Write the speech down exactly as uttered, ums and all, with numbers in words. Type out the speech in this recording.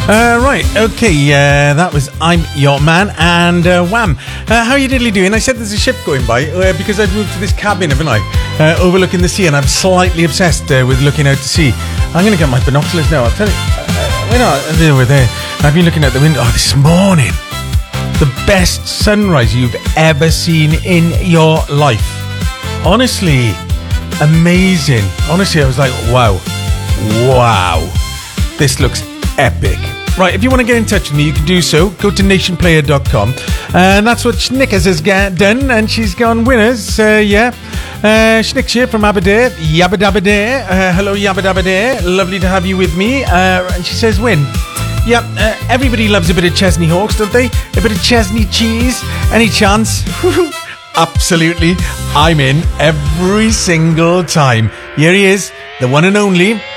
Uh, right, okay, uh, that was I'm Your Man and uh, Wham. Uh, how are you diddly doing? I said there's a ship going by uh, because I've moved to this cabin, haven't I? Uh, overlooking the sea, and I'm slightly obsessed uh, with looking out to sea. I'm going to get my binoculars now, I'll tell you. Uh, why not? They were there. I've been looking out the window. Oh, this morning. The best sunrise you've ever seen in your life. Honestly, amazing. Honestly, I was like, wow. Wow. This looks epic. Right, if you want to get in touch with me, you can do so. Go to nation player dot com. And that's what Schnickers has got done. And she's gone winners. Uh, yeah. Uh, Schnick's here from Aberdare. Yabba dabba dare. Uh, hello, Yabba dabba dare. Lovely to have you with me. Uh, and she says win. Yep, uh, everybody loves a bit of Chesney Hawks, don't they? A bit of Chesney cheese. Any chance? Absolutely. I'm in every single time. Here he is, the one and only